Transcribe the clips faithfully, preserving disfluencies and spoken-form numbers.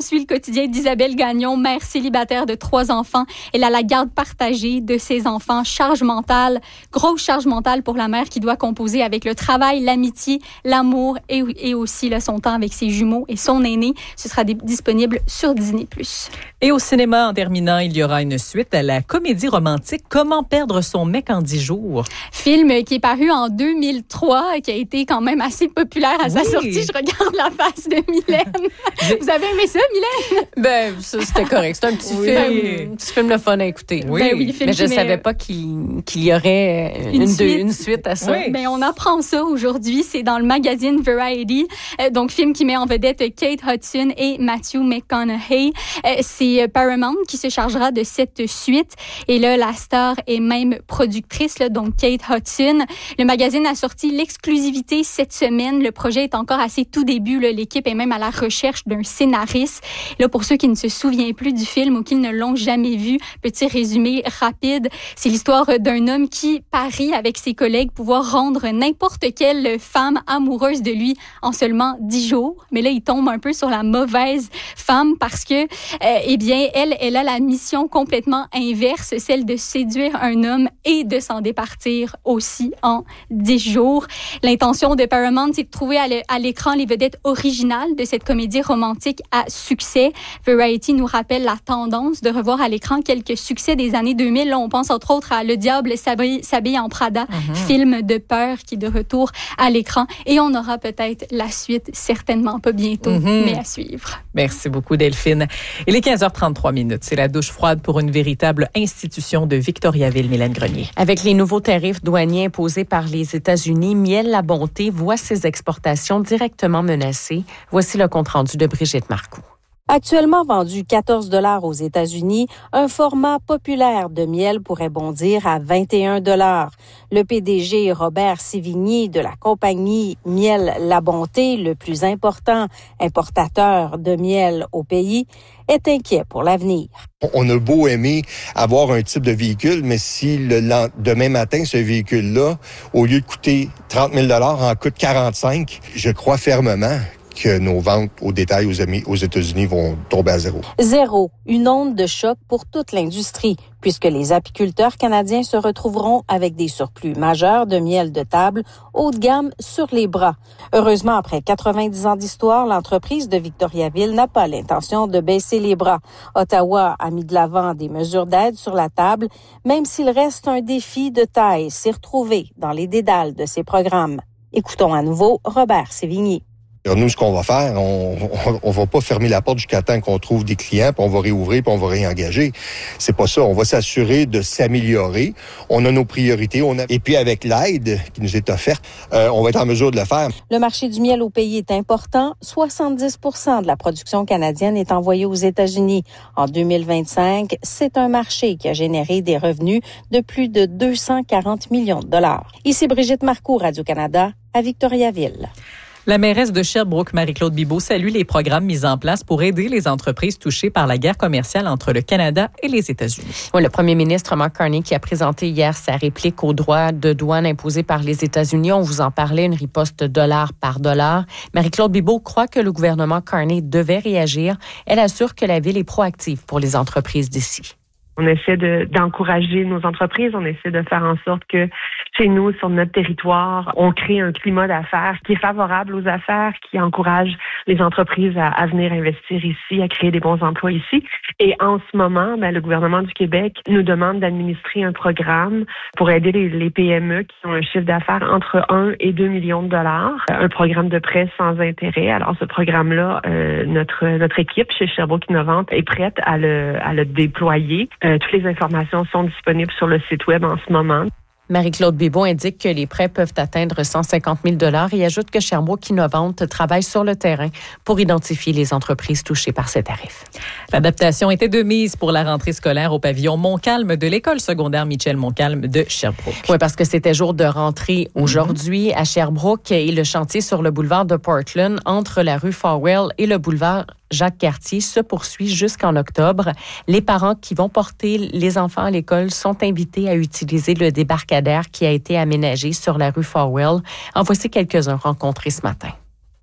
suit le quotidien d'Isabelle Gagnon, mère célibataire de trois enfants. Elle a la garde partagée de ses enfants. Charge mentale, grosse charge mentale pour la mère qui doit composer avec le travail, l'amitié, l'amour et, et aussi là, son temps avec ses jumeaux et son aîné. Ce sera d- disponible sur Disney plus. Et au cinéma, en terminant, il y aura une suite à la comédie romantique Comment perdre son mec en dix jours. Film qui est paru en deux mille trois, qui a été quand même assez populaire à sa Oui. sortie. Je regarde la face de Mylène. Vous avez aimé ça, Mylène? Ben, ça, c'était correct. C'était un petit Oui. film, un petit film le fun à écouter. Oui. Ben oui, film Mais je qui ne met- savais pas qu'il, qu'il y aurait une, Une une, suite. une suite à ça. Oui. Ben, on apprend ça aujourd'hui. C'est dans le magazine Variety. Euh, donc, film qui met en vedette Kate Hudson et Matthew McConaughey. Euh, c'est Paramount qui se chargera de cette suite. Et là, la star est même productrice, là, donc Kate Hudson. Le magazine a sorti l'exclusivité cette semaine. Le projet est encore à ses tout débuts. Là. L'équipe est même à la recherche d'un scénariste. Là, pour ceux qui ne se souviennent plus du film ou qui ne l'ont jamais vu, petit résumé rapide. C'est l'histoire d'un homme qui parie avec ses collègues pouvoir rendre n'importe quelle femme amoureuse de lui en seulement dix jours. Mais là, il tombe un peu sur la mauvaise femme parce que, euh, eh bien, elle, elle a la mission complètement inverse, celle de séduire un homme et de s'en départir aussi en dix jours. L'intention de Paramount, c'est de trouver à, le, à l'écran les vedettes originales de cette comédie romantique à succès. Variety nous rappelle la tendance de revoir à l'écran quelques succès des années deux mille. Là, on pense entre autres à Le diable s'habille, s'habille en Prada, mm-hmm. film de peur qui est de retour à l'écran. Et on aura peut-être la suite, certainement pas bientôt, mm-hmm. mais à suivre. Merci beaucoup, Delphine. Il est quinze heures trente-trois minutes. C'est la douche froide pour une véritable institution de Victoriaville, Mylène Grenier. Avec les nouveaux tarifs douaniers imposés par les États-Unis, Miel La Bonté voit ses exportations directement menacées. Voici le compte-rendu de Brigitte Marcoux. Actuellement vendu quatorze dollars aux États-Unis, un format populaire de miel pourrait bondir à vingt et un dollars. Le P D G Robert Sévigny de la compagnie Miel La Bonté, le plus important importateur de miel au pays, est inquiet pour l'avenir. On a beau aimer avoir un type de véhicule, mais si le demain matin, ce véhicule-là, au lieu de coûter trente mille dollars, en coûte quarante-cinq, je crois fermement que nos ventes au détail aux, amis, aux États-Unis vont tomber à zéro. Zéro, une onde de choc pour toute l'industrie, puisque les apiculteurs canadiens se retrouveront avec des surplus majeurs de miel de table haut de gamme sur les bras. Heureusement, après quatre-vingt-dix ans d'histoire, l'entreprise de Victoriaville n'a pas l'intention de baisser les bras. Ottawa a mis de l'avant des mesures d'aide sur la table, même s'il reste un défi de taille, s'y retrouver dans les dédales de ces programmes. Écoutons à nouveau Robert Sévigny. Alors nous, ce qu'on va faire, on, on, on va pas fermer la porte jusqu'à temps qu'on trouve des clients, puis on va réouvrir, puis on va réengager. C'est pas ça. On va s'assurer de s'améliorer. On a nos priorités. On a... Et puis avec l'aide qui nous est offerte, euh, on va être en mesure de le faire. Le marché du miel au pays est important. soixante-dix pour cent de la production canadienne est envoyée aux États-Unis. En deux mille vingt-cinq, c'est un marché qui a généré des revenus de plus de deux cent quarante millions de dollars. Ici Brigitte Marcoux, Radio-Canada, à Victoriaville. La mairesse de Sherbrooke, Marie-Claude Bibeau, salue les programmes mis en place pour aider les entreprises touchées par la guerre commerciale entre le Canada et les États-Unis. Oui, le premier ministre Mark Carney qui a présenté hier sa réplique aux droits de douane imposés par les États-Unis. On vous en parlait, une riposte dollar par dollar. Marie-Claude Bibeau croit que le gouvernement Carney devait réagir. Elle assure que la ville est proactive pour les entreprises d'ici. On essaie de, d'encourager nos entreprises, on essaie de faire en sorte que chez nous, sur notre territoire, on crée un climat d'affaires qui est favorable aux affaires, qui encourage les entreprises à, à venir investir ici, à créer des bons emplois ici. Et en ce moment, ben, le gouvernement du Québec nous demande d'administrer un programme pour aider les, les P M E qui ont un chiffre d'affaires entre un et deux millions de dollars. Un programme de prêt sans intérêt. Alors, ce programme-là, euh, notre, notre équipe chez Sherbrooke Innovante est prête à le, à le déployer. Euh, toutes les informations sont disponibles sur le site web en ce moment. Marie-Claude Bibeau indique que les prêts peuvent atteindre cent cinquante mille dollars et ajoute que Sherbrooke Innovante travaille sur le terrain pour identifier les entreprises touchées par ces tarifs. L'adaptation était de mise pour la rentrée scolaire au pavillon Montcalm de l'école secondaire Michel Montcalm de Sherbrooke. Oui, parce que c'était jour de rentrée aujourd'hui mm-hmm. à Sherbrooke et le chantier sur le boulevard de Portland entre la rue Farwell et le boulevard Jacques-Cartier se poursuit jusqu'en octobre. Les parents qui vont porter les enfants à l'école sont invités à utiliser le débarcadère qui a été aménagé sur la rue Farwell. En voici quelques-uns rencontrés ce matin.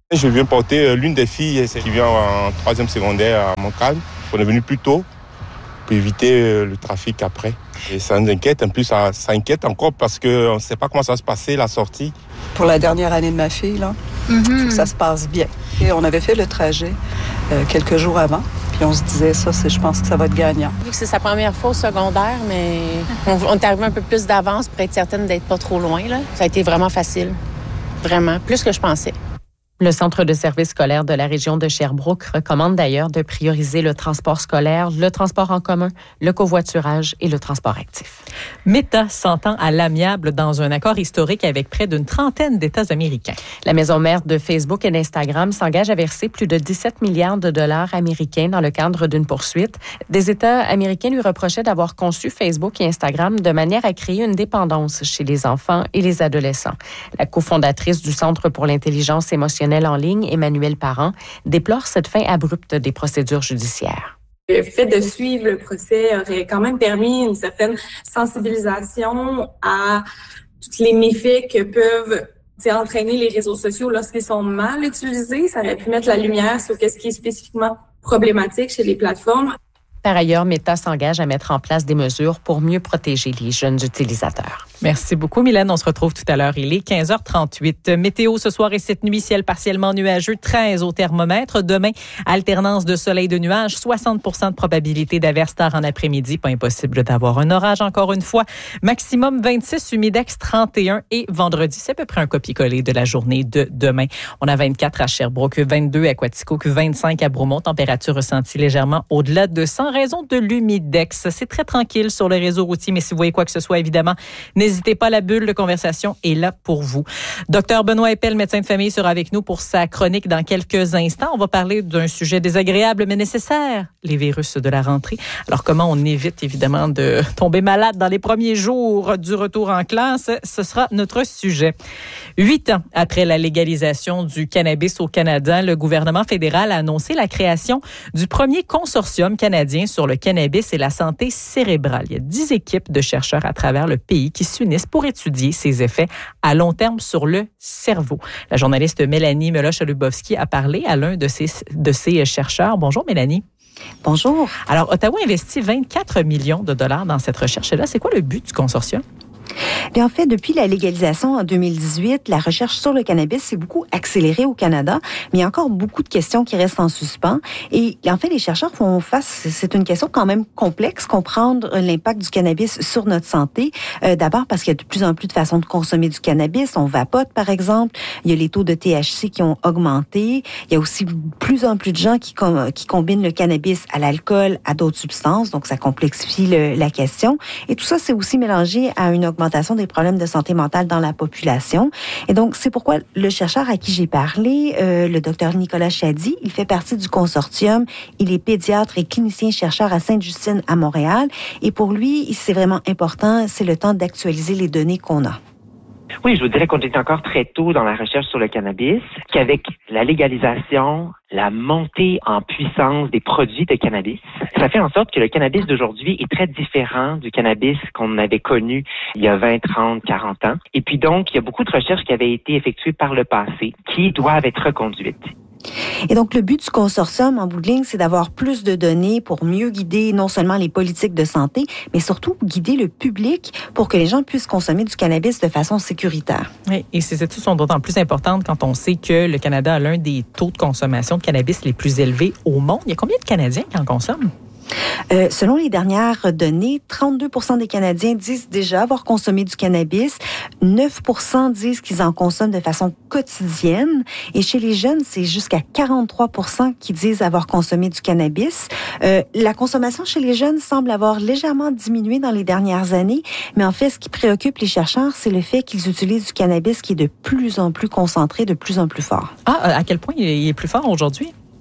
Je viens porter l'une des filles qui vient en troisième secondaire à Montcalm. On est venu plus tôt pour éviter le trafic après. Et ça nous inquiète. En plus, ça, ça inquiète encore parce qu'on ne sait pas comment ça va se passer, la sortie. Pour la dernière année de ma fille, là, mm-hmm. ça se passe bien. Et on avait fait le trajet euh, quelques jours avant. Puis on se disait, ça, c'est, je pense que ça va être gagnant. Vu que c'est sa première fois au secondaire, mais on, on est arrivé un peu plus d'avance pour être certaine d'être pas trop loin. Là. Ça a été vraiment facile. Vraiment. Plus que je pensais. Le Centre de services scolaires de la région de Sherbrooke recommande d'ailleurs de prioriser le transport scolaire, le transport en commun, le covoiturage et le transport actif. Meta s'entend à l'amiable dans un accord historique avec près d'une trentaine d'États américains. La maison mère de Facebook et d'Instagram s'engage à verser plus de dix-sept milliards de dollars américains dans le cadre d'une poursuite. Des États américains lui reprochaient d'avoir conçu Facebook et Instagram de manière à créer une dépendance chez les enfants et les adolescents. La cofondatrice du Centre pour l'intelligence émotionnelle en ligne, Emmanuelle Parent, déplore cette fin abrupte des procédures judiciaires. Le fait de suivre le procès aurait quand même permis une certaine sensibilisation à tous les méfaits que peuvent entraîner les réseaux sociaux lorsqu'ils sont mal utilisés. Ça aurait pu mettre la lumière sur ce qui est spécifiquement problématique chez les plateformes. Par ailleurs, Meta s'engage à mettre en place des mesures pour mieux protéger les jeunes utilisateurs. Merci beaucoup, Mylène. On se retrouve tout à l'heure. Il est quinze heures trente-huit. Météo ce soir et cette nuit, ciel partiellement nuageux, treize au thermomètre. Demain, alternance de soleil et de nuages, soixante pour cent de probabilité d'averse tard en après-midi. Pas impossible d'avoir un orage encore une fois. Maximum vingt-six, humidex trente et un. Et vendredi, c'est à peu près un copier-coller de la journée de demain. On a vingt-quatre à Sherbrooke, vingt-deux à Quaticook, vingt-cinq à Bromont. Température ressentie légèrement au-delà de cent. Raison de l'humidex. C'est très tranquille sur le réseau routier, mais si vous voyez quoi que ce soit, évidemment, n'hésitez pas, la bulle de conversation est là pour vous. Docteur Benoît Eppel, médecin de famille, sera avec nous pour sa chronique dans quelques instants. On va parler d'un sujet désagréable mais nécessaire, les virus de la rentrée. Alors, comment on évite, évidemment, de tomber malade dans les premiers jours du retour en classe? Ce sera notre sujet. Huit ans après la légalisation du cannabis au Canada, le gouvernement fédéral a annoncé la création du premier consortium canadien sur le cannabis et la santé cérébrale. Il y a dix équipes de chercheurs à travers le pays qui s'unissent pour étudier ses effets à long terme sur le cerveau. La journaliste Mélanie Meloche-Lubowski a parlé à l'un de ces, de ces chercheurs. Bonjour Mélanie. Bonjour. Alors, Ottawa investit vingt-quatre millions de dollars dans cette recherche-là. C'est quoi le but du consortium? Bien, en fait, depuis la légalisation en deux mille dix-huit, la recherche sur le cannabis s'est beaucoup accélérée au Canada, mais il y a encore beaucoup de questions qui restent en suspens. Et en fait, les chercheurs font face, c'est une question quand même complexe, comprendre l'impact du cannabis sur notre santé. Euh, d'abord parce qu'il y a de plus en plus de façons de consommer du cannabis. On vapote, par exemple. Il y a les taux de T H C qui ont augmenté. Il y a aussi de plus en plus de gens qui, com- qui combinent le cannabis à l'alcool, à d'autres substances. Donc, ça complexifie le, la question. Et tout ça, c'est aussi mélangé à une augmentation des problèmes de santé mentale dans la population. Et donc, c'est pourquoi le chercheur à qui j'ai parlé, euh, le docteur Nicolas Chady, il fait partie du consortium. Il est pédiatre et clinicien-chercheur à Sainte-Justine à Montréal. Et pour lui, c'est vraiment important, c'est le temps d'actualiser les données qu'on a. Oui, je vous dirais qu'on est encore très tôt dans la recherche sur le cannabis, qu'avec la légalisation, la montée en puissance des produits de cannabis, ça fait en sorte que le cannabis d'aujourd'hui est très différent du cannabis qu'on avait connu il y a vingt, trente, quarante ans. Et puis donc, il y a beaucoup de recherches qui avaient été effectuées par le passé qui doivent être reconduites. Et donc, le but du consortium, en bout de ligne, c'est d'avoir plus de données pour mieux guider non seulement les politiques de santé, mais surtout guider le public pour que les gens puissent consommer du cannabis de façon sécuritaire. Oui, et ces études sont d'autant plus importantes quand on sait que le Canada a l'un des taux de consommation de cannabis les plus élevés au monde. Il y a combien de Canadiens qui en consomment? Euh, selon les dernières données, trente-deux pour cent des Canadiens disent déjà avoir consommé du cannabis. neuf pour cent disent qu'ils en consomment de façon quotidienne. Et chez les jeunes, c'est jusqu'à quarante-trois pour cent qui disent avoir consommé du cannabis. Euh, la consommation chez les jeunes semble avoir légèrement diminué dans les dernières années. Mais en fait, ce qui préoccupe les chercheurs, c'est le fait qu'ils utilisent du cannabis qui est de plus en plus concentré, de plus en plus fort. Ah, à quel point il est plus fort aujourd'hui?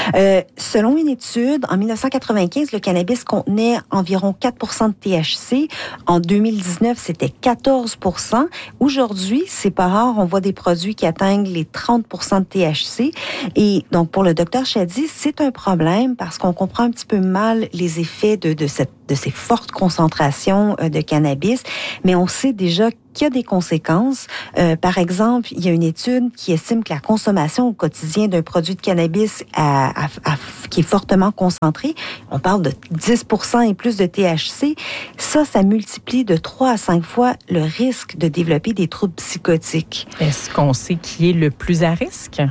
Euh, selon une étude, en dix-neuf cent quatre-vingt-quinze, le cannabis contenait environ quatre pour cent de T H C. En deux mille dix-neuf, c'était quatorze pour cent. Aujourd'hui, c'est pas rare, on voit des produits qui atteignent les trente pour cent de T H C. Et donc, pour le docteur Chadi, c'est un problème parce qu'on comprend un petit peu mal les effets de, de, cette, de ces fortes concentrations de cannabis, mais on sait déjà qu'il y a des conséquences. Euh, par exemple, il y a une étude qui estime que la consommation au quotidien d'un produit de cannabis à, à, à, qui est fortement concentré, on parle de dix pour cent et plus de T H C, ça, ça multiplie de trois à cinq fois le risque de développer des troubles psychotiques. Est-ce qu'on sait qui est le plus à risque?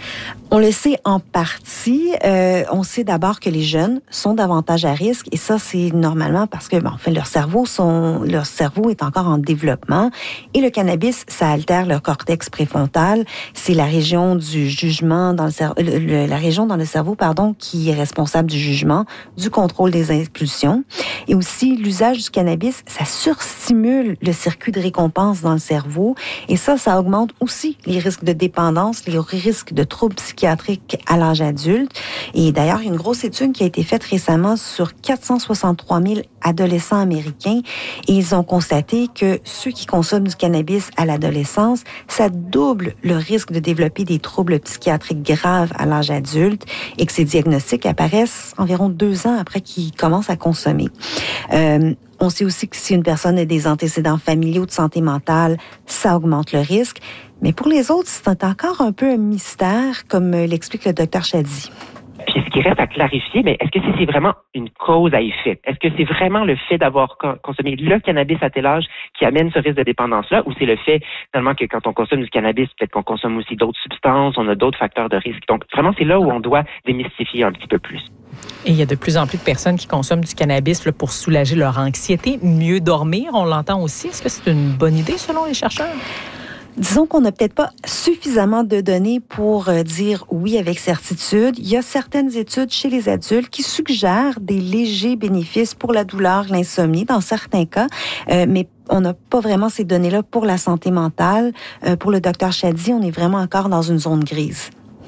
On le sait en partie. Euh, on sait d'abord que les jeunes sont davantage à risque, et ça, c'est normalement parce que, bon, en fait, leur cerveau, sont, leur cerveau est encore en développement, et le cannabis, ça altère leur cortex préfrontal. C'est la région du jugement dans le cerveau, le, la région dans le cerveau, pardon, qui est responsable du jugement, du contrôle des impulsions, et aussi l'usage du cannabis, ça surstimule le circuit de récompense dans le cerveau, et ça, ça augmente aussi les risques de dépendance, les risques de troubles psychiatriques à l'âge adulte. Et d'ailleurs, il y a une grosse étude qui a été faite récemment sur quatre cent soixante-trois mille adolescents américains, et ils ont constaté que ceux qui consomment du cannabis à l'adolescence, ça double le risque de développer des troubles psychiatriques graves à l'âge adulte, et que ces diagnostics apparaissent environ deux ans après qu'ils commencent à consommer. Euh, On sait aussi que si une personne a des antécédents familiaux de santé mentale, ça augmente le risque. Mais pour les autres, c'est encore un peu un mystère, comme l'explique le docteur Chadi. Puis ce qui reste à clarifier, mais est-ce que c'est vraiment une cause à effet? Est-ce que c'est vraiment le fait d'avoir consommé le cannabis à tel âge qui amène ce risque de dépendance-là, ou c'est le fait finalement que quand on consomme du cannabis, peut-être qu'on consomme aussi d'autres substances, on a d'autres facteurs de risque. Donc vraiment, c'est là où on doit démystifier un petit peu plus. Et il y a de plus en plus de personnes qui consomment du cannabis là, pour soulager leur anxiété, mieux dormir, on l'entend aussi. Est-ce que c'est une bonne idée selon les chercheurs? Disons qu'on n'a peut-être pas suffisamment de données pour dire oui avec certitude. Il y a certaines études chez les adultes qui suggèrent des légers bénéfices pour la douleur, l'insomnie, dans certains cas, euh, mais on n'a pas vraiment ces données-là pour la santé mentale. Euh, pour le docteur Chadi, on est vraiment encore dans une zone grise.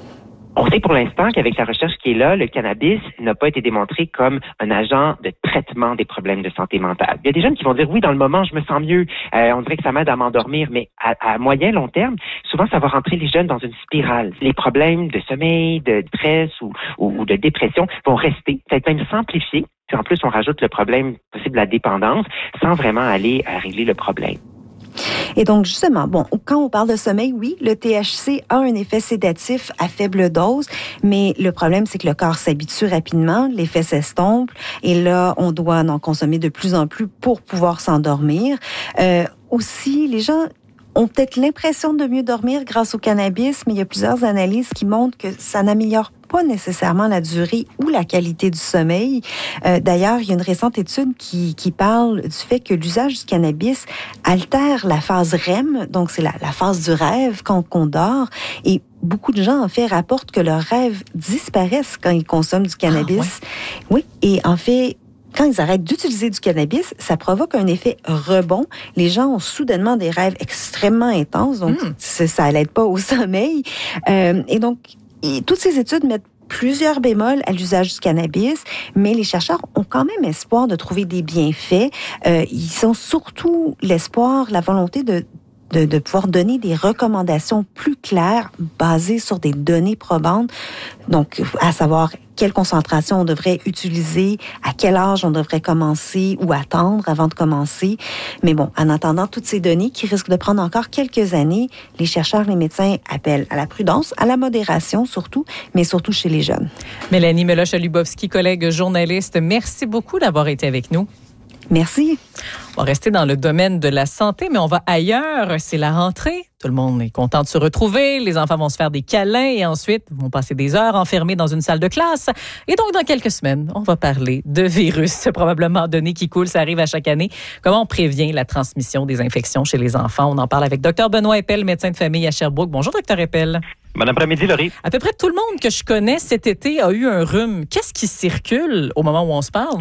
On sait pour l'instant qu'avec la recherche qui est là, le cannabis n'a pas été démontré comme un agent de traitement des problèmes de santé mentale. Il y a des jeunes qui vont dire, oui, dans le moment, je me sens mieux, euh, on dirait que ça m'aide à m'endormir, mais à, à moyen, long terme, souvent, ça va rentrer les jeunes dans une spirale. Les problèmes de sommeil, de stress ou, ou, ou de dépression vont rester, peut-être même s'amplifier. Puis en plus, on rajoute le problème possible de la dépendance sans vraiment aller à régler le problème. Et donc, justement, bon, quand on parle de sommeil, oui, le T H C a un effet sédatif à faible dose, mais le problème, c'est que le corps s'habitue rapidement, l'effet s'estompe, et là, on doit en consommer de plus en plus pour pouvoir s'endormir. Euh, aussi, les gens ont peut-être l'impression de mieux dormir grâce au cannabis, mais il y a plusieurs analyses qui montrent que ça n'améliore pas nécessairement la durée ou la qualité du sommeil. Euh, d'ailleurs, il y a une récente étude qui, qui parle du fait que l'usage du cannabis altère la phase R E M, donc c'est la, la phase du rêve quand on dort, et beaucoup de gens, en fait, rapportent que leurs rêves disparaissent quand ils consomment du cannabis. Ah, ouais. Oui, et en fait, quand ils arrêtent d'utiliser du cannabis, ça provoque un effet rebond. Les gens ont soudainement des rêves extrêmement intenses, donc mm. ça n'aide pas au sommeil. Euh, et donc, et toutes ces études mettent plusieurs bémols à l'usage du cannabis, mais les chercheurs ont quand même espoir de trouver des bienfaits. Euh, ils ont surtout l'espoir, la volonté de De, de pouvoir donner des recommandations plus claires basées sur des données probantes. Donc, à savoir quelle concentration on devrait utiliser, à quel âge on devrait commencer ou attendre avant de commencer. Mais bon, en attendant toutes ces données qui risquent de prendre encore quelques années, les chercheurs, les médecins appellent à la prudence, à la modération surtout, mais surtout chez les jeunes. Mélanie Meloche-Lubowski, collègue journaliste, merci beaucoup d'avoir été avec nous. Merci. On va rester dans le domaine de la santé, mais on va ailleurs. C'est la rentrée. Tout le monde est content de se retrouver. Les enfants vont se faire des câlins et ensuite vont passer des heures enfermés dans une salle de classe. Et donc, dans quelques semaines, on va parler de virus, probablement donné qui coule. Ça arrive à chaque année. Comment on prévient la transmission des infections chez les enfants? On en parle avec Dr Benoît Eppel, médecin de famille à Sherbrooke. Bonjour, Dr Eppel. Bon après-midi, Laurie. À peu près tout le monde que je connais cet été a eu un rhume. Qu'est-ce qui circule au moment où on se parle?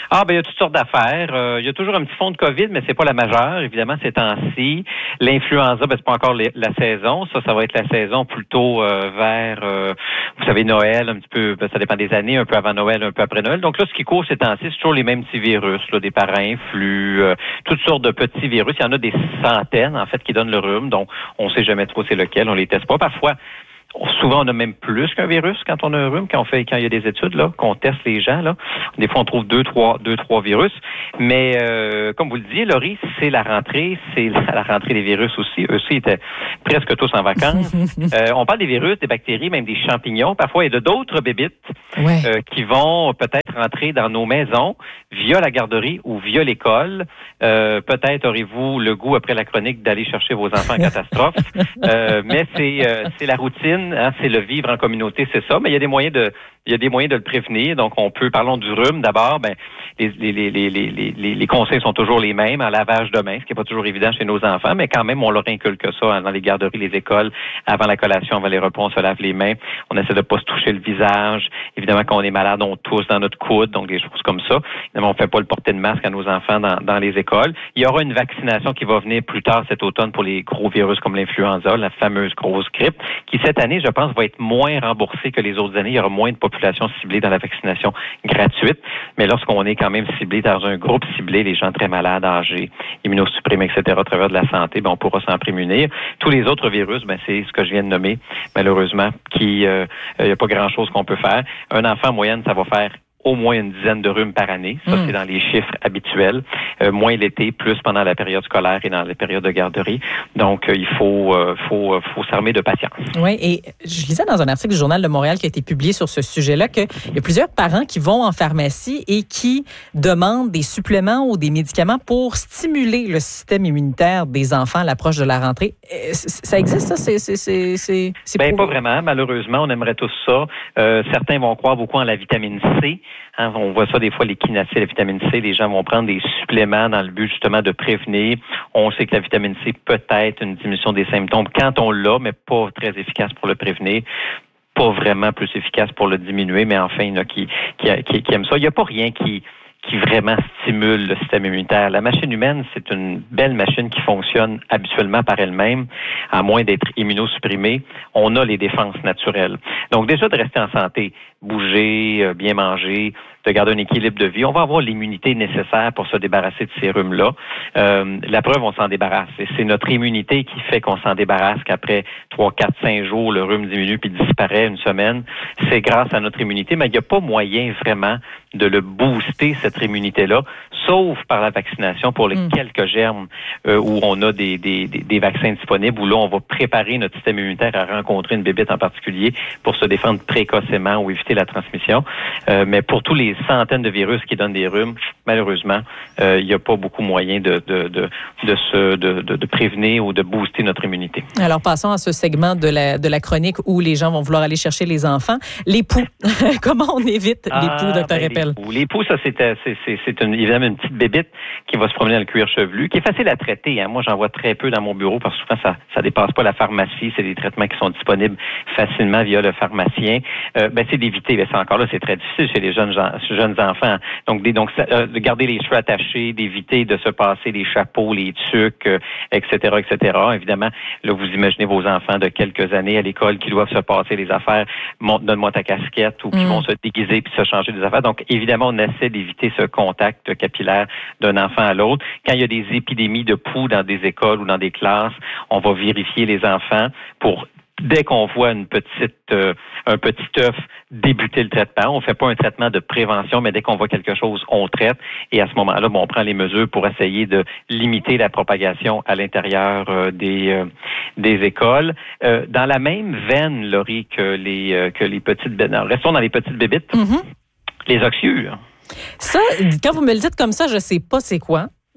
Ah, ben il y a toutes sortes d'affaires. Euh, il y a toujours un petit fond de COVID, mais c'est pas la majeure, évidemment, ces temps-ci. L'influenza, ben c'est pas encore les, la saison. Ça, ça va être la saison plutôt euh, vers, euh, vous savez, Noël, un petit peu, ben, ça dépend des années, un peu avant Noël, un peu après Noël. Donc là, ce qui court ces temps-ci, c'est toujours les mêmes petits virus, là, des parainflus, euh, toutes sortes de petits virus. Il y en a des centaines, en fait, qui donnent le rhume. Donc, on sait jamais trop c'est lequel, on les teste pas. Parfois, souvent, on a même plus qu'un virus quand on a un rhume, quand on fait, quand il y a des études, là, qu'on teste les gens, là. Des fois, on trouve deux, trois, deux, trois virus. Mais, euh, comme vous le disiez, Laurie, c'est la rentrée, c'est la rentrée des virus aussi. Eux aussi étaient presque tous en vacances. euh, on parle des virus, des bactéries, même des champignons. Parfois, il y a d'autres bébites ouais. euh, qui vont peut-être rentrer dans nos maisons via la garderie ou via l'école. Euh, peut-être aurez-vous le goût, après la chronique, d'aller chercher vos enfants en catastrophe. euh, mais c'est, euh, c'est la routine. Hein, c'est le vivre en communauté, c'est ça. Mais il y a des moyens de, il y a des moyens de le prévenir. Donc, on peut, parlons du rhume d'abord. Ben, les, les, les, les, les, les conseils sont toujours les mêmes, un lavage de mains, ce qui n'est pas toujours évident chez nos enfants, mais quand même, on leur inculque ça dans les garderies, les écoles. Avant la collation, avant les repas, on se lave les mains. On essaie de pas se toucher le visage. Évidemment, quand on est malade, on tousse dans notre coude, donc des choses comme ça. Évidemment, on fait pas le porter de masque à nos enfants dans, dans les écoles. Il y aura une vaccination qui va venir plus tard cet automne pour les gros virus comme l'influenza, la fameuse grosse grippe, qui cette année, je pense, va être moins remboursée que les autres années. Il y aura moins de population ciblée dans la vaccination gratuite. Mais lorsqu'on est quand même ciblé dans un groupe ciblé, les gens très malades, âgés, immunosupprimés, et cetera, à travers de la santé, ben, on pourra s'en prémunir. Tous les autres virus, ben, c'est ce que je viens de nommer, malheureusement, qui, euh, il n'y a pas grand-chose qu'on peut faire. Un enfant en moyenne, ça va faire au moins une dizaine de rhumes par année. Ça, mmh. c'est dans les chiffres habituels. Euh, moins l'été, plus pendant la période scolaire et dans les périodes de garderie. Donc, euh, il faut, euh, faut, faut s'armer de patience. Oui, et je lisais dans un article du Journal de Montréal qui a été publié sur ce sujet-là qu'il y a plusieurs parents qui vont en pharmacie et qui demandent des suppléments ou des médicaments pour stimuler le système immunitaire des enfants à l'approche de la rentrée. Ça existe, ça? C'est, c'est, c'est, c'est, c'est ben, pas vraiment. Malheureusement, on aimerait tous ça. Euh, certains vont croire beaucoup en la vitamine C. Hein, on voit ça des fois, les quinacées, la vitamine C, les gens vont prendre des suppléments dans le but justement de prévenir. On sait que la vitamine C peut être une diminution des symptômes quand on l'a, mais pas très efficace pour le prévenir. Pas vraiment plus efficace pour le diminuer, mais enfin, il y en a qui, qui, qui, qui aiment ça. Il n'y a pas rien qui... qui vraiment stimule le système immunitaire. La machine humaine, c'est une belle machine qui fonctionne habituellement par elle-même, à moins d'être immunosupprimée. On a les défenses naturelles. Donc déjà, de rester en santé, bouger, bien manger, de garder un équilibre de vie, on va avoir l'immunité nécessaire pour se débarrasser de ces rhumes-là. Euh, la preuve, on s'en débarrasse. Et c'est notre immunité qui fait qu'on s'en débarrasse, qu'après trois, quatre, cinq jours, le rhume diminue puis disparaît une semaine. C'est grâce à notre immunité, mais il n'y a pas moyen vraiment de le booster, cette immunité-là, sauf par la vaccination pour les mmh. quelques germes euh, où on a des, des, des, des vaccins disponibles, où là, on va préparer notre système immunitaire à rencontrer une bébête en particulier pour se défendre précocement ou éviter la transmission. Euh, mais pour tous les centaines de virus qui donnent des rhumes, malheureusement, euh, il n'y a pas beaucoup moyen de, de, de, de, se, de, de, de prévenir ou de booster notre immunité. Alors, passons à ce segment de la, de la chronique où les gens vont vouloir aller chercher les enfants. Les poux. Comment on évite ah, les poux, docteur ben, Eppel? Les poux, les poux, ça, c'est, c'est, c'est, c'est une, évidemment une petite bébite qui va se promener dans le cuir chevelu, qui est facile à traiter. Hein. Moi, j'en vois très peu dans mon bureau parce que souvent, ça ça dépasse pas la pharmacie. C'est des traitements qui sont disponibles facilement via le pharmacien. Euh, ben, c'est d'éviter. Ben, c'est encore là, c'est très difficile chez les jeunes, jeunes enfants. Donc, des, donc euh, de garder les cheveux attachés, d'éviter de se passer les chapeaux, les tuques, euh, et cetera, et cetera. Évidemment, là, vous imaginez vos enfants de quelques années à l'école qui doivent se passer les affaires, montre, donne-moi ta casquette, ou qui mmh. vont se déguiser puis se changer des affaires. Donc, évidemment, on essaie d'éviter ce contact capillaire d'un enfant à l'autre. Quand il y a des épidémies de poux dans des écoles ou dans des classes, on va vérifier les enfants pour, dès qu'on voit une petite, euh, un petit œuf, débuter le traitement. On ne fait pas un traitement de prévention, mais dès qu'on voit quelque chose, on traite. Et à ce moment-là, bon, on prend les mesures pour essayer de limiter la propagation à l'intérieur euh, des, euh, des écoles. Euh, dans la même veine, Laurie, que les, euh, que les petites... Non, restons dans les petites bébites. Mm-hmm. Les oxyures. Ça, quand vous me le dites comme ça, je sais pas c'est quoi.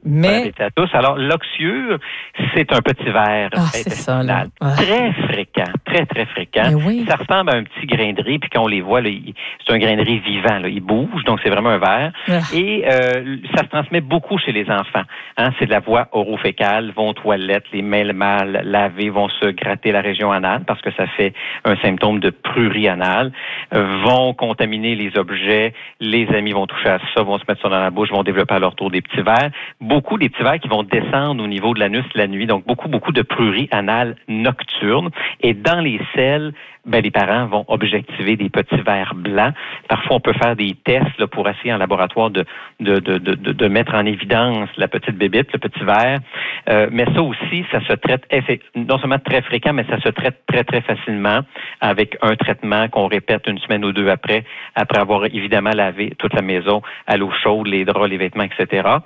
Mais... Bon appétit à tous. Alors, l'oxyure, c'est un petit ver ah, intestinal. Ça, très fréquent, très, très fréquent. Oui. Ça ressemble à un petit grain de riz, puis quand on les voit, là, il, c'est un grain de riz vivant. Là, il bouge, donc c'est vraiment un ver. Ah. Et euh, ça se transmet beaucoup chez les enfants. Hein, c'est de la voie orophécale, vont aux toilettes, les mains mal lavées, vont se gratter la région anale parce que ça fait un symptôme de prurie anale, euh, vont contaminer les objets, les amis vont toucher à ça, vont se mettre ça dans la bouche, vont développer à leur tour des petits vers. Beaucoup des petits vers qui vont descendre au niveau de l'anus la nuit, donc beaucoup, beaucoup de prurie anale nocturne. Et dans les selles, ben, les parents vont objectiver des petits vers blancs. Parfois, on peut faire des tests là, pour essayer en laboratoire de, de, de, de, de mettre en évidence la petite bébite, le petit ver. Euh, mais ça aussi, ça se traite non seulement très fréquent, mais ça se traite très, très facilement avec un traitement qu'on répète une semaine ou deux après, après avoir évidemment lavé toute la maison à l'eau chaude, les draps, les vêtements, et cetera.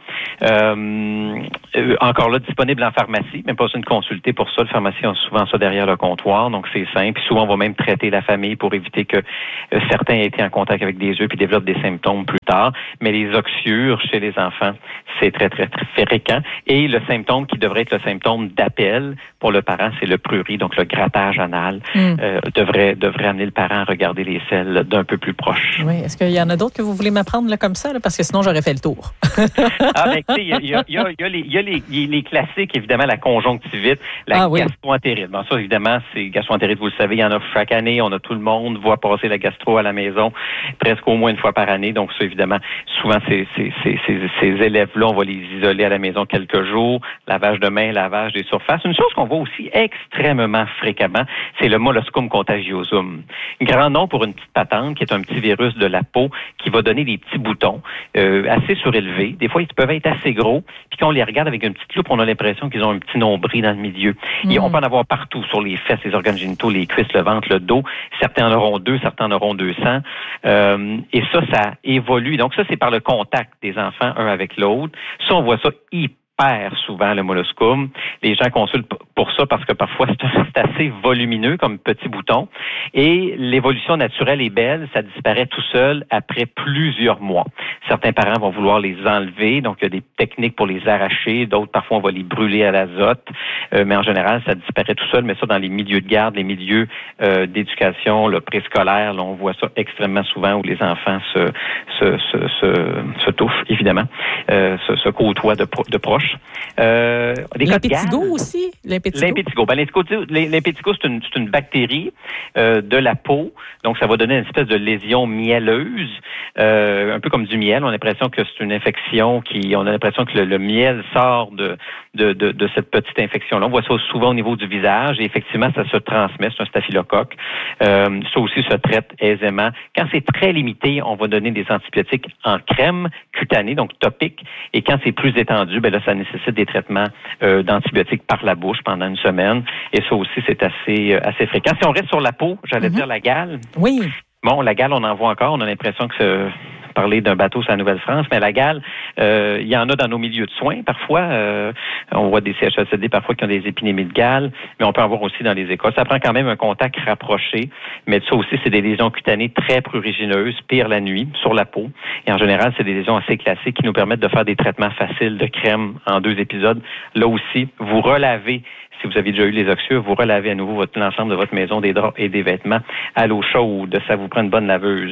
Euh, encore là, disponible en pharmacie, même pas besoin de consulter pour ça. Le pharmacien a souvent ça derrière le comptoir, donc c'est simple. Puis souvent, on va même traiter la famille pour éviter que euh, certains aient été en contact avec des œufs puis développent des symptômes plus tard. Mais les oxyures chez les enfants, c'est très, très, très fréquent. Et le symptôme qui devrait être le symptôme d'appel pour le parent, c'est le prurit, donc le grattage anal, mm. euh, devrait, devrait amener le parent à regarder les selles d'un peu plus proche. Oui. Est-ce qu'il y en a d'autres que vous voulez m'apprendre là, comme ça? Là, parce que sinon, j'aurais fait le tour. ah, ben, tu sais, il y a, y, a, y, a, y, a les, y a les, les classiques, évidemment, la conjonctivite, la ah, gastroentérite. Oui. Bon, ça, évidemment, c'est gastroentérite, vous le savez, il y en a chaque année. On a tout le monde voit passer la gastro à la maison presque au moins une fois par année. Donc, ça, évidemment, souvent, ces, ces, ces, ces, ces élèves-là, on va les isoler à la maison quelques jours. Lavage de mains, lavage des surfaces. Une chose qu'on voit aussi extrêmement fréquemment, c'est le molluscum contagiosum. Grand nom pour une petite patente qui est un petit virus de la peau qui va donner des petits boutons euh, assez surélevés. Des fois, ils peuvent être assez gros. Puis quand on les regarde avec une petite loupe, on a l'impression qu'ils ont un petit nombril dans le milieu. Mmh. Et on peut en avoir partout, sur les fesses, les organes génitaux, les cuisses, le ventre, le dos. Certains en auront deux, certains en auront deux cents. Euh, et ça, ça évolue. Donc ça, c'est par le contact des enfants, un avec l'autre. Ça, on voit ça hyper souvent, le molluscum. Les gens consultent pour ça parce que parfois, c'est assez volumineux comme petit bouton. Et l'évolution naturelle est belle. Ça disparaît tout seul après plusieurs mois. Certains parents vont vouloir les enlever. Donc, il y a des techniques pour les arracher. D'autres, parfois, on va les brûler à l'azote. Euh, mais en général, ça disparaît tout seul. Mais ça, dans les milieux de garde, les milieux euh, d'éducation, le préscolaire, là, on voit ça extrêmement souvent où les enfants se, se, se, se, se touchent, évidemment, euh, se, se côtoient de, de proche. Euh, l'impétigo aussi? L'impétigo, l'impétigo. Ben, l'impétigo, c'est une, c'est une bactérie euh, de la peau. Donc, ça va donner une espèce de lésion mielleuse, euh, un peu comme du miel. On a l'impression que c'est une infection qui... On a l'impression que le, le miel sort de, de, de, de cette petite infection-là. On voit ça souvent au niveau du visage et effectivement, ça se transmet. C'est un staphylocoque. Euh, ça aussi se traite aisément. Quand c'est très limité, on va donner des antibiotiques en crème cutanée, donc topique. Et quand c'est plus étendu, ben là, ça nécessite des traitements euh, d'antibiotiques par la bouche pendant une semaine. Et ça aussi, c'est assez, euh, assez fréquent. Si on reste sur la peau, j'allais mm-hmm. dire la gale. Oui. Bon, la gale, on en voit encore. On a l'impression que c'est parler d'un bateau sur la Nouvelle-France, mais la gale, euh, il y en a dans nos milieux de soins parfois. Euh, on voit des C H S L D parfois qui ont des épidémies de gale, mais on peut en voir aussi dans les écoles. Ça prend quand même un contact rapproché, mais ça aussi, c'est des lésions cutanées très prurigineuses, pire la nuit, sur la peau. Et en général, c'est des lésions assez classiques qui nous permettent de faire des traitements faciles de crème en deux épisodes. Là aussi, vous relavez. Si vous avez déjà eu les oxyures, vous relavez à nouveau votre, l'ensemble de votre maison, des draps et des vêtements à l'eau chaude. Ça vous prend une bonne laveuse.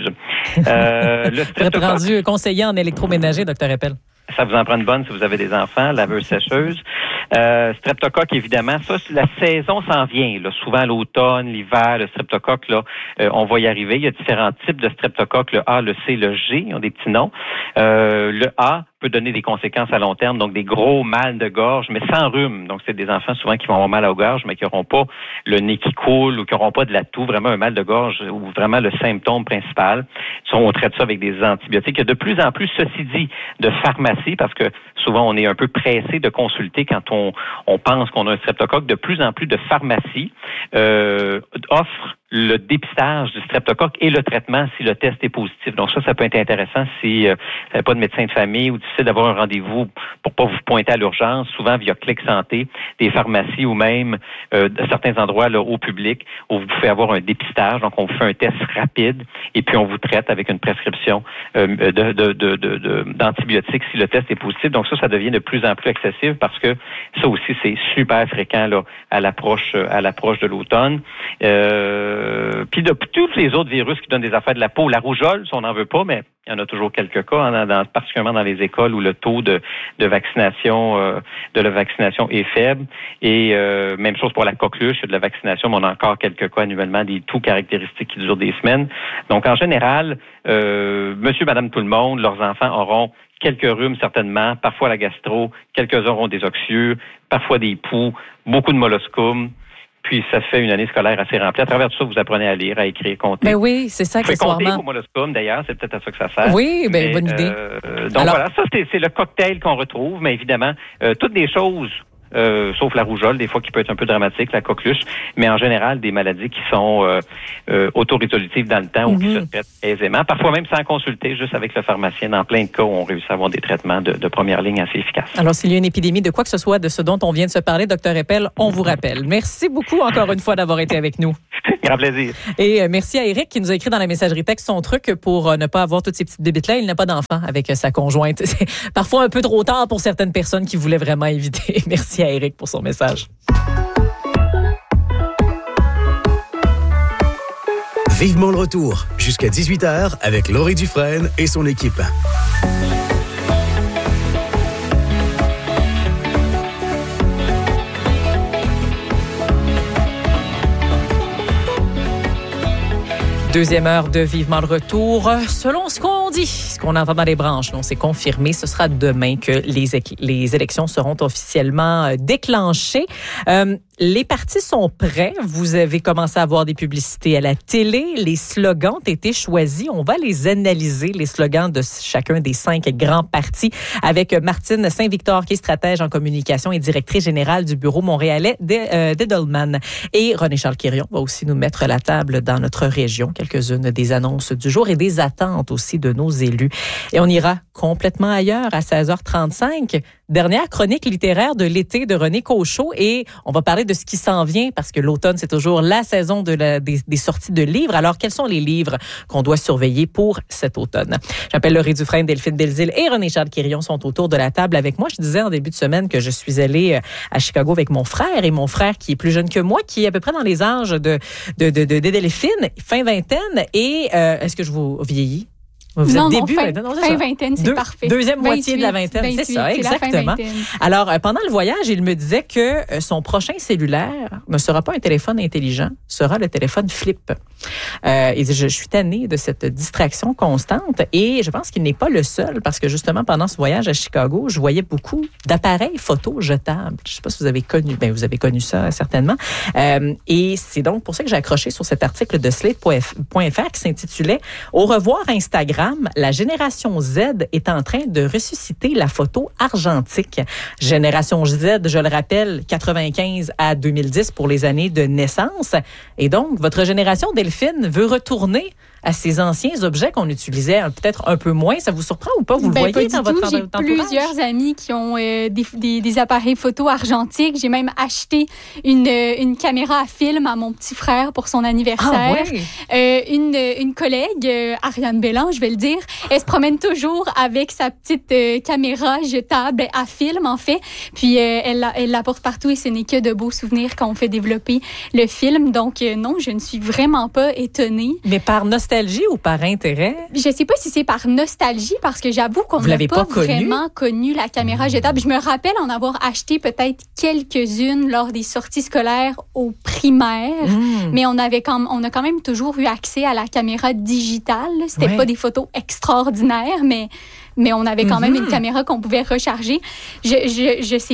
Euh, le vous êtes rendu conseiller en électroménager, docteur Eppel. Ça vous en prend une bonne si vous avez des enfants, laveuse sécheuse. Euh, streptocoque, évidemment, ça, la saison s'en vient. Là. Souvent, l'automne, l'hiver, le streptocoque, là, euh, on va y arriver. Il y a différents types de streptocoque, le A, le C, le G, ils ont des petits noms. Euh, le A peut donner des conséquences à long terme, donc des gros mal de gorge, mais sans rhume. Donc, c'est des enfants souvent qui vont avoir mal à la gorge, mais qui n'auront pas le nez qui coule ou qui n'auront pas de la toux, vraiment un mal de gorge ou vraiment le symptôme principal. Ça, on traite ça avec des antibiotiques. Il y a de plus en plus, ceci dit, de pharmacie, parce que souvent, on est un peu pressé de consulter quand on, on pense qu'on a un streptocoque. De plus en plus de pharmacies euh, offrent le dépistage du streptocoque et le traitement si le test est positif. Donc ça, ça peut être intéressant si euh, vous n'avez pas de médecin de famille ou difficile d'avoir un rendez-vous pour pas vous pointer à l'urgence, souvent via Clic Santé, des pharmacies ou même euh, de certains endroits là, au public où vous pouvez avoir un dépistage. Donc on vous fait un test rapide et puis on vous traite avec une prescription euh, de, de, de, de, de, d'antibiotiques si le test est positif. Donc ça, ça devient de plus en plus accessible parce que ça aussi, c'est super fréquent là, à l'approche à l'approche de l'automne. Euh, Euh, puis de tous les autres virus qui donnent des affaires de la peau, la rougeole, si on n'en veut pas, mais il y en a toujours quelques cas, hein, dans, particulièrement dans les écoles où le taux de, de vaccination euh, de la vaccination est faible. Et euh, même chose pour la coqueluche, de la vaccination, mais on a encore quelques cas annuellement, des taux caractéristiques qui durent des semaines. Donc en général, euh, monsieur, madame, tout le monde, leurs enfants auront quelques rhumes certainement, parfois la gastro, quelques-uns auront des oxyures, parfois des poux, beaucoup de molluscum. Puis ça fait une année scolaire assez remplie. À travers tout ça, vous apprenez à lire, à écrire, compter. Ben oui, c'est ça, accessoirement. Vous pouvez compter au molluscum, d'ailleurs, c'est peut-être à ça que ça sert. Oui, ben mais, bonne idée. Euh, donc Alors... voilà, ça c'est, c'est le cocktail qu'on retrouve, mais évidemment, euh, toutes des choses, euh, sauf la rougeole, des fois qui peut être un peu dramatique, la coqueluche, mais en général, des maladies qui sont euh, euh, autorésolutives dans le temps mm-hmm. ou qui se traitent aisément, parfois même sans consulter, juste avec le pharmacien. Dans plein de cas où on réussit à avoir des traitements de, de première ligne assez efficaces. Alors, s'il y a une épidémie de quoi que ce soit de ce dont on vient de se parler, docteur Eppel, on vous rappelle. Merci beaucoup encore une fois d'avoir été avec nous. Grand plaisir. Et euh, merci à Éric qui nous a écrit dans la messagerie texte son truc pour euh, ne pas avoir toutes ces petites bébites-là. Il n'a pas d'enfant avec euh, sa conjointe. C'est parfois un peu trop tard pour certaines personnes qui voulaient vraiment éviter. Merci à Éric pour son message. Vivement le retour, jusqu'à dix-huit heures avec Laurie Dufresne et son équipe. Deuxième heure de Vivement le retour. Selon ce qu'on dit, ce qu'on entend dans les branches, on s'est confirmé, ce sera demain que les, les élections seront officiellement déclenchées. Euh, les partis sont prêts. Vous avez commencé à voir des publicités à la télé. Les slogans ont été choisis. On va les analyser, les slogans de chacun des cinq grands partis, avec Martine Saint-Victor, qui est stratège en communication et directrice générale du bureau montréalais d'Edelman. Et René-Charles Quirion va aussi nous mettre la table dans notre région. Quelques-unes des annonces du jour et des attentes aussi de nos élus. Et on ira complètement ailleurs à seize heures trente-cinq. Dernière chronique littéraire de l'été de René Cochot et on va parler de ce qui s'en vient parce que l'automne, c'est toujours la saison de la, des, des sorties de livres. Alors, quels sont les livres qu'on doit surveiller pour cet automne? J'appelle Laurie Dufresne, Delphine Belzile et René-Charles Quirion sont autour de la table avec moi. Je disais en début de semaine que je suis allée à Chicago avec mon frère et mon frère qui est plus jeune que moi, qui est à peu près dans les âges de, de, de, de, de Delphine, fin vingtaine. Et euh, est-ce que je vous vieillis? Vous non, êtes non, début, fin, non, fin vingtaine, c'est Deux, parfait. Deuxième vingt-huit, moitié de la vingtaine, vingt-huit, c'est ça, c'est exactement. Alors, euh, pendant le voyage, il me disait que euh, son prochain cellulaire ne sera pas un téléphone intelligent, sera le téléphone flip. Euh, il dit, je, je suis tannée de cette distraction constante et je pense qu'il n'est pas le seul parce que justement, pendant ce voyage à Chicago, je voyais beaucoup d'appareils photo jetables. Je ne sais pas si vous avez connu, ben vous avez connu ça certainement. Euh, et c'est donc pour ça que j'ai accroché sur cet article de slate point f r qui s'intitulait « Au revoir Instagram, la génération Z est en train de ressusciter la photo argentique. » Génération Z, je le rappelle, quatre-vingt-quinze à deux mille dix pour les années de naissance. Et donc, votre génération, Delphine, veut retourner à ces anciens objets qu'on utilisait peut-être un peu moins. Ça vous surprend ou pas? Vous ben, le voyez pas dans du votre tout. J'ai plusieurs amis qui ont euh, des, des, des appareils photo argentiques. J'ai même acheté une, une caméra à film à mon petit frère pour son anniversaire. Ah, ouais. euh, une, une collègue, euh, Ariane Bélan, je vais le dire, elle se promène toujours avec sa petite euh, caméra jetable à film, en fait. Puis euh, elle, elle la porte partout et ce n'est que de beaux souvenirs quand on fait développer le film. Donc euh, non, je ne suis vraiment pas étonnée. Mais par nostalgie ou par intérêt? Je ne sais pas si c'est par nostalgie parce que j'avoue qu'on n'a pas, pas vraiment connu la caméra jetable. Je me rappelle en avoir acheté peut-être quelques-unes lors des sorties scolaires au primaire, mmh. mais on, avait quand, on a quand même toujours eu accès à la caméra digitale. C'était ouais. pas des photos extraordinaires, mais... mais on avait quand mm-hmm. même une caméra qu'on pouvait recharger. Je je je sais pas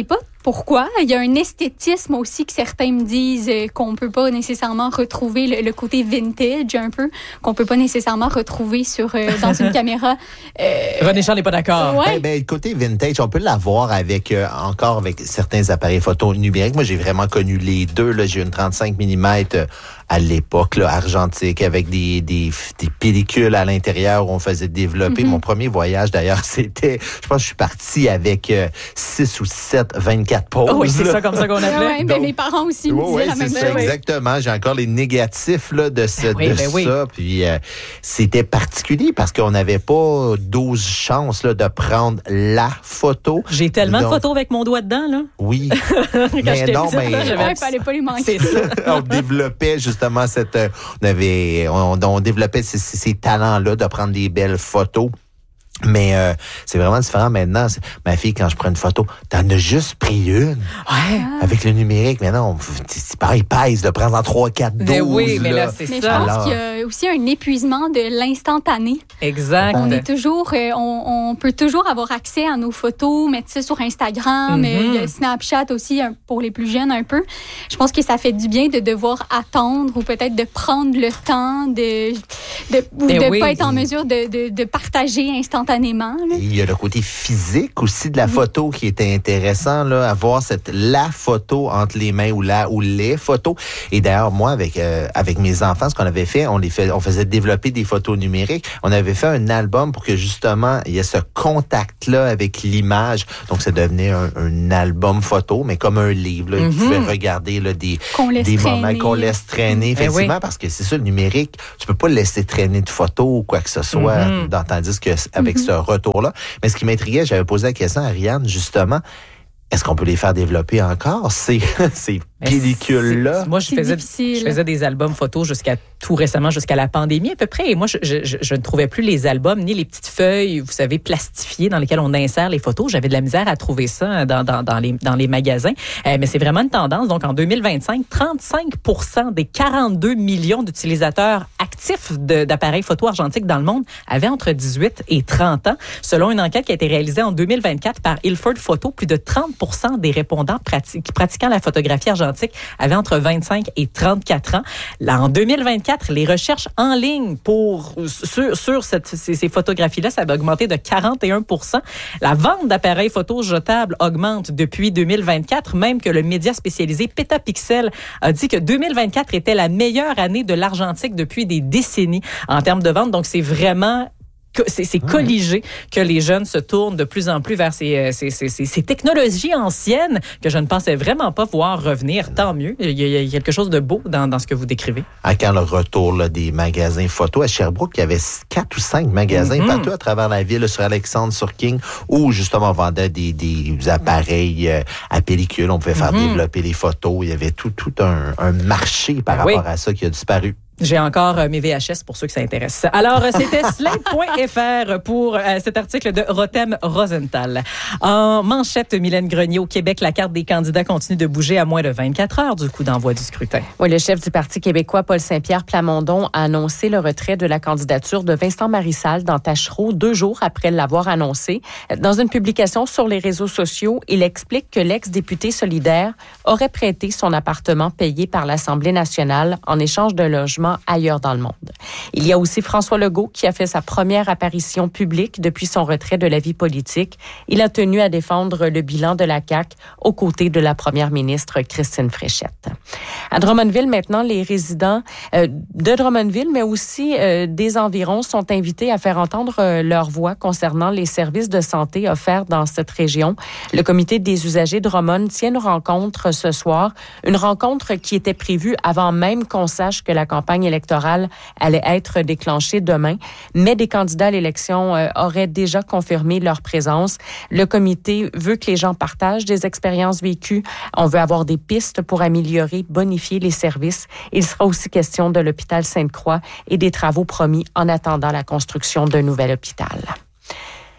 pourquoi. Il y a un esthétisme aussi que certains me disent euh, qu'on peut pas nécessairement retrouver, le, le côté vintage un peu, qu'on peut pas nécessairement retrouver sur euh, dans une caméra. Euh, René Charles n'est pas d'accord. Ouais. Ben, ben, le côté vintage, on peut l'avoir avec euh, encore avec certains appareils photo numériques. Moi, j'ai vraiment connu les deux. Là, j'ai une trente-cinq millimètres euh, à l'époque, là, argentique, avec des, des, des pellicules à l'intérieur où on faisait développer. Mm-hmm. Mon premier voyage, d'ailleurs, c'était, je pense que je suis parti avec euh, six ou sept vingt-quatre poses. Oh oui, c'est ça comme ça qu'on appelait. Ouais, ben, mes parents aussi me disaient ouais, la même c'est chose. ça, exactement. J'ai encore les négatifs là, de, ce, ben oui, de ben ça. oui. Puis euh, c'était particulier parce qu'on n'avait pas douze chances là, de prendre la photo. J'ai tellement Donc, de photos avec mon doigt dedans, là. Oui. mais non, petite, mais là, Il ne fallait pas les manquer. C'est ça. on développait justement cette... euh, On avait... On, on développait ces, ces talents-là de prendre des belles photos. Mais euh, c'est vraiment différent maintenant. C'est, ma fille, quand je prends une photo, t'en as juste pris une. Ouais. Avec le numérique. Mais non, c'est pareil, pèse de prendre en trois, quatre, douze. Mais oui, mais là, c'est mais ça. je pense Alors, qu'il y a aussi un épuisement de l'instantané. Exact. On est toujours, euh, on, on peut toujours avoir accès à nos photos, mettre ça sur Instagram, Mm-hmm. euh, il y a Snapchat aussi un, pour les plus jeunes un peu. Je pense que ça fait du bien de devoir attendre ou peut-être de prendre le temps de de ou Mais de oui. pas être en mesure de, de, de partager instantanément. Là. il y a le côté physique aussi de la photo qui était intéressant, là, avoir cette la photo entre les mains ou la ou les photos. Et d'ailleurs, moi, avec euh, avec mes enfants, ce qu'on avait fait, on les fait, on faisait développer des photos numériques. On avait fait un album pour que justement il y ait ce contact-là avec l'image. Donc, ça devenait un, un album photo, mais comme un livre. Là. Mm-hmm. Ils pouvaient regarder là, des, des moments qu'on laisse traîner, effectivement, eh oui. parce que c'est ça, le numérique, tu peux pas laisser traîner de photos ou quoi que ce soit, mm-hmm. dans, tandis que avec mm-hmm. ce retour-là. Mais ce qui m'intriguait, j'avais posé la question à Ariane, justement, est-ce qu'on peut les faire développer encore, ces, ces pellicules-là? Moi, je faisais, je faisais des albums photos jusqu'à tout récemment, jusqu'à la pandémie à peu près. Et moi, je, je, je, je ne trouvais plus les albums ni les petites feuilles, vous savez, plastifiées dans lesquelles on insère les photos. J'avais de la misère à trouver ça dans, dans, dans, les, dans les magasins. Euh, mais c'est vraiment une tendance. Donc, en deux mille vingt-cinq, trente-cinq pour cent des quarante-deux millions d'utilisateurs actifs de, d'appareils photo argentiques dans le monde avaient entre dix-huit et trente ans. Selon une enquête qui a été réalisée en deux mille vingt-quatre par Ilford Photo, plus de trente pour cent des répondants pratiquent, pratiquant la photographie argentique avaient entre vingt-cinq et trente-quatre ans. Là, en deux mille vingt-quatre, les recherches en ligne pour sur, sur cette, ces, ces photographies-là, ça a augmenté de quarante et un pour cent. La vente d'appareils photo jetables augmente depuis deux mille vingt-quatre, même que le média spécialisé Petapixel a dit que deux mille vingt-quatre était la meilleure année de l'argentique depuis des décennies en termes de vente. Donc, c'est vraiment... C'est, c'est colligé que les jeunes se tournent de plus en plus vers ces, ces, ces, ces technologies anciennes que je ne pensais vraiment pas voir revenir. Tant mieux. Il y a, il y a quelque chose de beau dans, dans ce que vous décrivez. À quand le retour là, des magasins photo à Sherbrooke, il y avait quatre ou cinq magasins mm-hmm. partout à travers la ville, sur Alexandre, sur King, où justement on vendait des, des appareils euh, à pellicule. On pouvait faire mm-hmm. développer les photos. Il y avait tout, tout un, un marché par ben rapport oui. à ça qui a disparu. J'ai encore euh, mes V H S pour ceux que ça intéresse. Alors, c'était slate point f r pour euh, cet article de Rotem Rosenthal. En manchette, Mylène Grenier, au Québec, la carte des candidats continue de bouger à moins de vingt-quatre heures du coup d'envoi du scrutin. Oui, le chef du Parti québécois, Paul Saint-Pierre Plamondon, a annoncé le retrait de la candidature de Vincent Marissal dans Taschereau deux jours après l'avoir annoncé. Dans une publication sur les réseaux sociaux, il explique que l'ex-député solidaire aurait prêté son appartement payé par l'Assemblée nationale en échange d'un logement ailleurs dans le monde. Il y a aussi François Legault qui a fait sa première apparition publique depuis son retrait de la vie politique. Il a tenu à défendre le bilan de la C A Q aux côtés de la première ministre Christine Fréchette. À Drummondville, maintenant, les résidents euh, de Drummondville, mais aussi euh, des environs, sont invités à faire entendre euh, leur voix concernant les services de santé offerts dans cette région. Le comité des usagers Drummond tient une rencontre ce soir, une rencontre qui était prévue avant même qu'on sache que la campagne électorale allait être déclenchée demain, mais des candidats à l'élection euh, auraient déjà confirmé leur présence. Le comité veut que les gens partagent des expériences vécues. On veut avoir des pistes pour améliorer, bonifier les services. Il sera aussi question de l'hôpital Sainte-Croix et des travaux promis en attendant la construction d'un nouvel hôpital.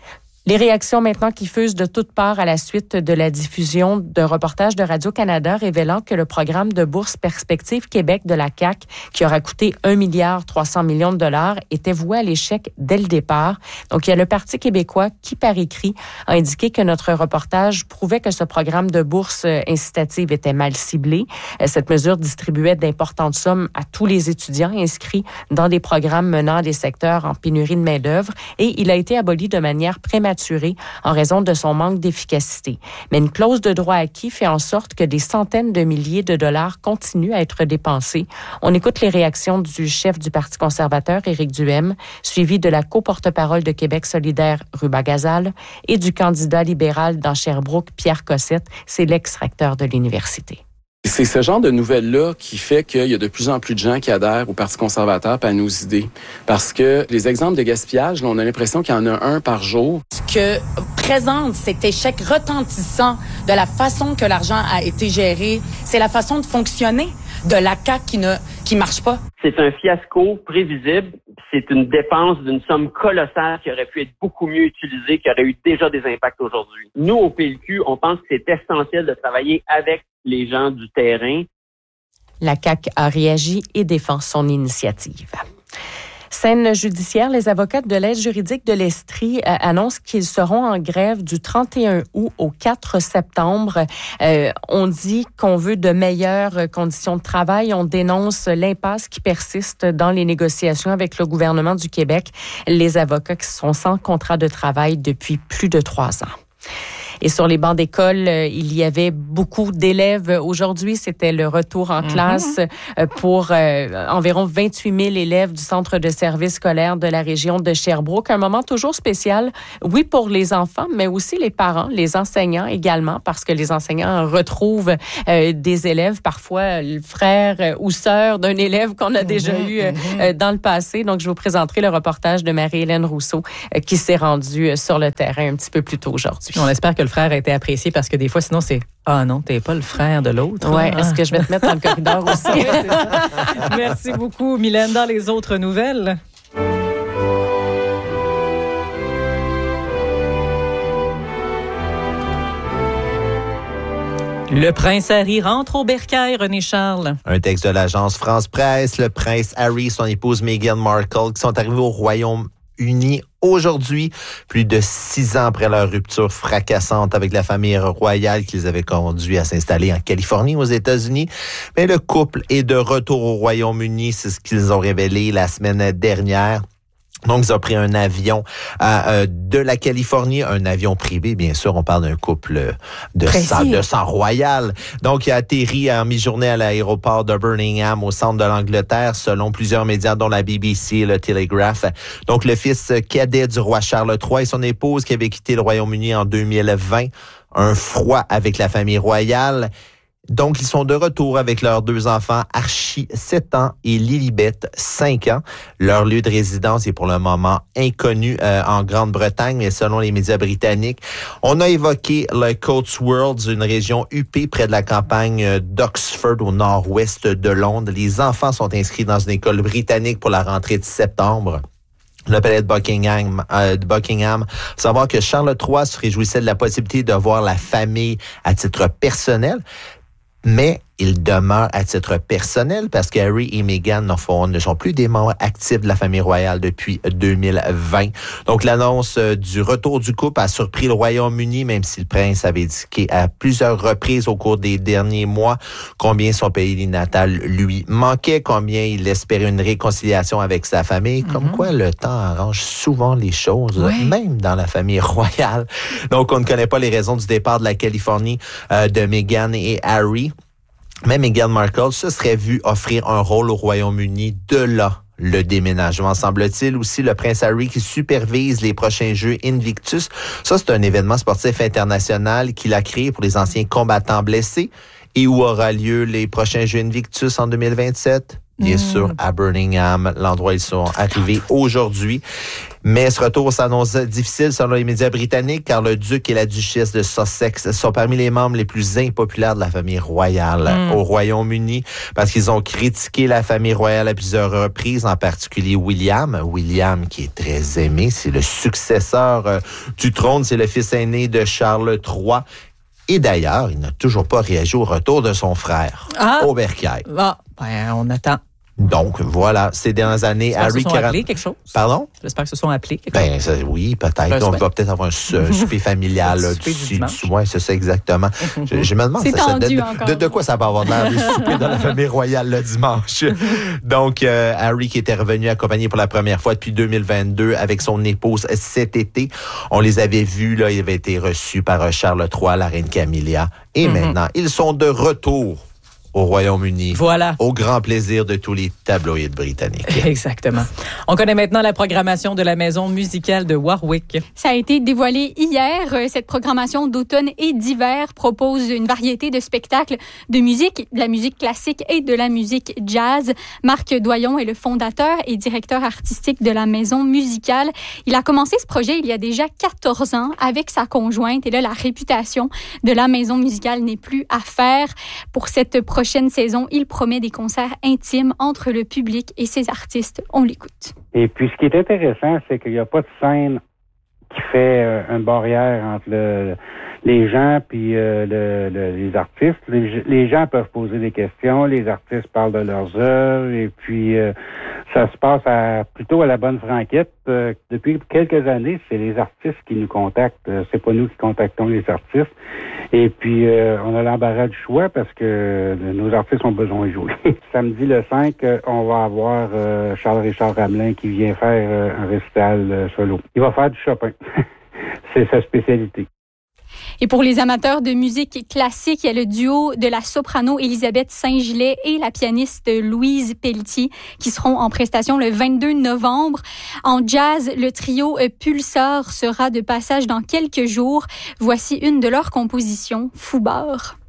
Les réactions maintenant qui fusent de toutes parts à la suite de la diffusion de reportages de Radio-Canada révélant que le programme de bourse Perspective Québec de la C A Q, qui aura coûté un milliard trois cents millions de dollars, était voué à l'échec dès le départ. Donc, il y a le Parti québécois qui, par écrit, a indiqué que notre reportage prouvait que ce programme de bourse incitative était mal ciblé. Cette mesure distribuait d'importantes sommes à tous les étudiants inscrits dans des programmes menant à des secteurs en pénurie de main-d'œuvre et il a été aboli de manière prématurée en raison de son manque d'efficacité. Mais une clause de droit acquis fait en sorte que des centaines de milliers de dollars continuent à être dépensés. On écoute les réactions du chef du Parti conservateur, Éric Duhaime, suivi de la co-porte-parole de Québec solidaire, Ruba Gazal, et du candidat libéral dans Sherbrooke, Pierre Cossette. C'est l'ex-recteur de l'université. C'est ce genre de nouvelles-là qui fait qu'il y a de plus en plus de gens qui adhèrent au Parti conservateur et à nos idées. Parce que les exemples de gaspillage, là, on a l'impression qu'il y en a un par jour. Ce que présente cet échec retentissant de la façon que l'argent a été géré, c'est la façon de fonctionner de la C A Q qui ne qui marche pas. C'est un fiasco prévisible. C'est une dépense d'une somme colossale qui aurait pu être beaucoup mieux utilisée, qui aurait eu déjà des impacts aujourd'hui. Nous, au P L Q, on pense que c'est essentiel de travailler avec les gens du terrain. La C A Q a réagi et défend son initiative. Scène judiciaire, les avocats de l'aide juridique de l'Estrie euh, annoncent qu'ils seront en grève du trente et un août au quatre septembre. Euh, on dit qu'on veut de meilleures conditions de travail. On dénonce l'impasse qui persiste dans les négociations avec le gouvernement du Québec. Les avocats qui sont sans contrat de travail depuis plus de trois ans. Et sur les bancs d'école, il y avait beaucoup d'élèves. Aujourd'hui, c'était le retour en classe mm-hmm. pour euh, environ vingt-huit mille élèves du centre de service scolaire de la région de Sherbrooke. Un moment toujours spécial, oui, pour les enfants, mais aussi les parents, les enseignants également, parce que les enseignants retrouvent euh, des élèves, parfois le frère ou sœur d'un élève qu'on a mm-hmm. déjà eu euh, mm-hmm. dans le passé. Donc, je vous présenterai le reportage de Marie-Hélène Rousseau euh, qui s'est rendue sur le terrain un petit peu plus tôt aujourd'hui. On espère que le frère a été apprécié parce que des fois, sinon, c'est « Ah non, t'es pas le frère de l'autre. » Oui, hein? Est-ce que je vais te mettre dans le corridor aussi? Oui, c'est ça. Merci beaucoup, Mylène. Dans les autres nouvelles... Le prince Harry rentre au bercail, René Charles. Un texte de l'agence France Presse. Le prince Harry et son épouse Meghan Markle qui sont arrivés au Royaume-Uni aujourd'hui, plus de six ans après leur rupture fracassante avec la famille royale qui les avait conduits à s'installer en Californie, aux États-Unis. Mais le couple est de retour au Royaume-Uni, c'est ce qu'ils ont révélé la semaine dernière. Donc, ils ont pris un avion à, euh, de la Californie, un avion privé, bien sûr. On parle d'un couple de sang, de sang royal. Donc, il a atterri en mi-journée à l'aéroport de Birmingham, au centre de l'Angleterre, selon plusieurs médias, dont la B B C et le Telegraph. Donc, le fils cadet du roi Charles trois et son épouse qui avait quitté le Royaume-Uni en deux mille vingt. Un froid avec la famille royale. Donc, ils sont de retour avec leurs deux enfants, Archie, sept ans, et Lilibet, cinq ans. Leur lieu de résidence est pour le moment inconnu euh, en Grande-Bretagne, mais selon les médias britanniques. On a évoqué le Cotswolds, une région huppée près de la campagne d'Oxford, au nord-ouest de Londres. Les enfants sont inscrits dans une école britannique pour la rentrée de septembre. Le palais de Buckingham, euh, de Buckingham. Faut savoir que Charles trois se réjouissait de la possibilité de voir la famille à titre personnel. Mais il demeure à titre personnel parce que Harry et Meghan ne sont plus des membres actifs de la famille royale depuis deux mille vingt. Donc, l'annonce du retour du couple a surpris le Royaume-Uni, même si le prince avait indiqué à plusieurs reprises au cours des derniers mois combien son pays natal lui manquait, combien il espérait une réconciliation avec sa famille. Mm-hmm. Comme quoi, le temps arrange souvent les choses, oui. Même dans la famille royale. Donc, on ne connaît pas les raisons du départ de la Californie euh, de Meghan et Harry. Mais Meghan Markle se serait vu offrir un rôle au Royaume-Uni de là. Le déménagement, semble-t-il. Aussi, le prince Harry qui supervise les prochains Jeux Invictus. Ça, c'est un événement sportif international qu'il a créé pour les anciens combattants blessés. Et où aura lieu les prochains Jeux Invictus en deux mille vingt-sept? bien Mm. sûr, à Birmingham, l'endroit où ils sont arrivés aujourd'hui. Mais ce retour s'annonce difficile selon les médias britanniques car le duc et la duchesse de Sussex sont parmi les membres les plus impopulaires de la famille royale Mm. au Royaume-Uni parce qu'ils ont critiqué la famille royale à plusieurs reprises, en particulier William. William qui est très aimé, c'est le successeur euh, du trône, c'est le fils aîné de Charles trois. Et d'ailleurs, il n'a toujours pas réagi au retour de son frère, Ah. Aubercaille. Ah, ben, on attend. Donc, voilà, ces dernières années, J'espère Harry qu'ils se sont quarante appelés quelque chose. Pardon? J'espère qu'ils se sont appelés quelque Ben, chose. ça, oui, peut-être. Un On souhait. va peut-être avoir un, su- un souper familial. Un là, souper du du- dimanche. du- ouais, c'est ça, exactement. je, je me demande C'est ça, ça- tendu de, encore. de, de quoi ça va avoir l'air de souper dans la famille royale le dimanche. Donc, euh, Harry qui était revenu accompagné pour la première fois depuis deux mille vingt-deux avec son épouse cet été. On les avait vus, là, il avait été reçu par Charles trois, la reine Camilla. Et Mm-hmm. maintenant, ils sont de retour au Royaume-Uni. Voilà. Au grand plaisir de tous les tabloïds britanniques. Exactement. On connaît maintenant la programmation de la maison musicale de Warwick. Ça a été dévoilé hier. Euh, Cette programmation d'automne et d'hiver propose une variété de spectacles de musique, de la musique classique et de la musique jazz. Marc Doyon est le fondateur et directeur artistique de la maison musicale. Il a commencé ce projet il y a déjà quatorze ans avec sa conjointe. Et là, la réputation de la maison musicale n'est plus à faire. Pour cette prochaine saison, il promet des concerts intimes entre le public et ses artistes. On l'écoute. Et puis, ce qui est intéressant, c'est qu'il n'y a pas de scène qui fait euh, une barrière entre le, les gens puis euh, le, le, les artistes. Les, les gens peuvent poser des questions, les artistes parlent de leurs œuvres, et puis euh, ça se passe à, plutôt à la bonne franquette. Euh, depuis quelques années, c'est les artistes qui nous contactent. Euh, c'est pas nous qui contactons les artistes. Et puis, euh, on a l'embarras du choix parce que euh, nos artistes ont besoin de jouer. Samedi le cinq, euh, on va avoir euh, Charles-Richard Ramelin qui vient faire euh, un récital euh, solo. Il va faire du Chopin. C'est sa spécialité. Et pour les amateurs de musique classique, il y a le duo de la soprano Élisabeth Saint-Gillet et la pianiste Louise Pelletier qui seront en prestation le vingt-deux novembre. En jazz, le trio Pulsar sera de passage dans quelques jours. Voici une de leurs compositions, Foubard.